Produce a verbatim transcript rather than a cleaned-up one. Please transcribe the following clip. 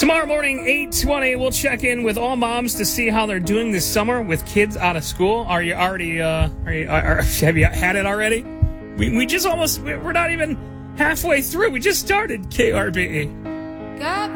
Tomorrow morning, eight twenty, we'll check in with all moms to see how they're doing this summer with kids out of school. Are you already, uh, are you, are, have you had it already? We, we just almost, we're not even halfway through. We just started K R B E. Got